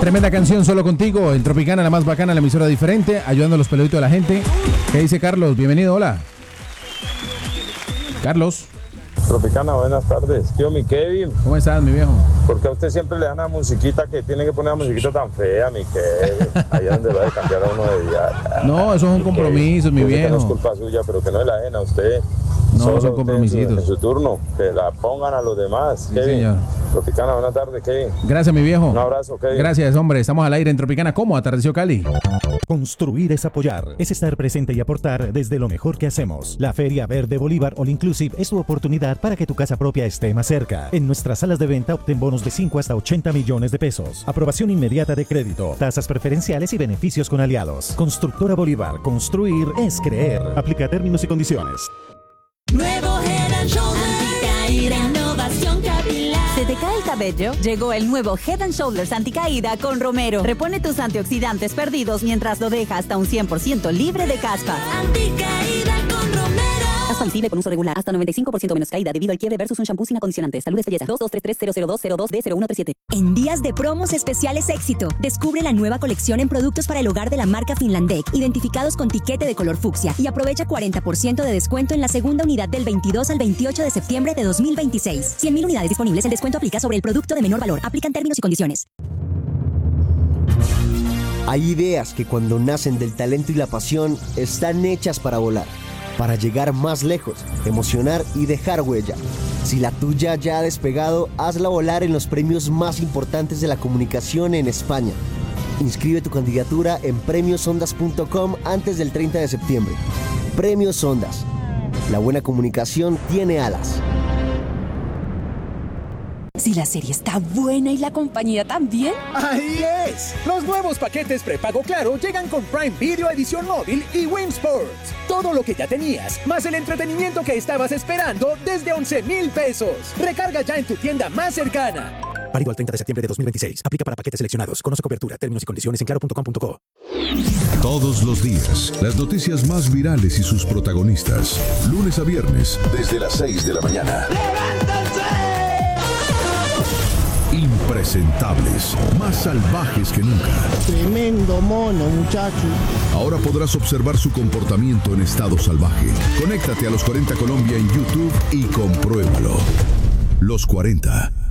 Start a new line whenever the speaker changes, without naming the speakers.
Tremenda canción, Solo Contigo, en Tropicana, la más bacana, la emisora diferente, ayudando a los peluditos de la gente. ¿Qué dice Carlos? Bienvenido, hola. Carlos.
Tropicana, buenas tardes. Tío, mi Kevin.
¿Cómo estás, mi viejo?
¿Por qué a usted siempre le dan una musiquita que tiene que poner una musiquita tan fea, mi Kevin? Allá donde va a cambiar a uno de día.
No, esos son compromisos, mi viejo.
No es culpa suya, pero que no se la den a usted.
No,
Solo
son compromisitos.
En su turno, que la pongan a los demás.
Sí,
Kevin.
señor.
Tropicana, buenas tardes, Kevin.
Gracias, mi viejo.
Un abrazo, Kevin.
Gracias, hombre. Estamos al aire en Tropicana. ¿Cómo atardeció Cali?
Construir es apoyar, es estar presente y aportar desde lo mejor que hacemos. La Feria Verde Bolívar All Inclusive es tu oportunidad para que tu casa propia esté más cerca. En nuestras salas de venta obtén bonos de 5 hasta 80 millones de pesos. Aprobación inmediata de crédito, tasas preferenciales y beneficios con aliados. Constructora Bolívar, construir es creer. Aplica términos y condiciones.
Nuevo Head and Shoulders, anticaída, innovación capilar. ¿Se te cae el cabello? Llegó el nuevo Head and Shoulders anticaída con Romero. Repone tus antioxidantes perdidos mientras lo deja hasta un 100% libre de caspa. Anticaída con Romero. Caspa visible con uso regular. Hasta 95% menos caída debido al quiebre versus un shampoo sin acondicionante. Salud es belleza. 2233-00202-D0137.
En días de promos especiales éxito, descubre la nueva colección en productos para el hogar de la marca Finlandec, identificados con tiquete de color fucsia, y aprovecha 40% de descuento en la segunda unidad del 22 al 28 de septiembre de 2026. 100.000 unidades disponibles. El descuento aplica sobre el producto de menor valor. Aplican términos y condiciones.
Hay ideas que cuando nacen del talento y la pasión están hechas para volar, para llegar más lejos, emocionar y dejar huella. Si la tuya ya ha despegado, hazla volar en los premios más importantes de la comunicación en España. Inscribe tu candidatura en premiosondas.com antes del 30 de septiembre. Premios Ondas. La buena comunicación tiene alas.
Si la serie está buena y la compañía también.
¡Ahí es! Los nuevos paquetes prepago Claro llegan con Prime Video Edición Móvil y Win Sports. Todo lo que ya tenías, más el entretenimiento que estabas esperando desde 11,000 pesos. Recarga ya en tu tienda más cercana.
Válido al 30 de septiembre de 2026. Aplica para paquetes seleccionados. Conoce cobertura, términos y condiciones en claro.com.co.
Todos los días, las noticias más virales y sus protagonistas. Lunes a viernes, desde las 6 de la mañana. Impresentables, más salvajes que nunca.
Tremendo mono, muchacho.
Ahora podrás observar su comportamiento en estado salvaje. Conéctate a Los 40 Colombia en YouTube y compruébalo. Los 40.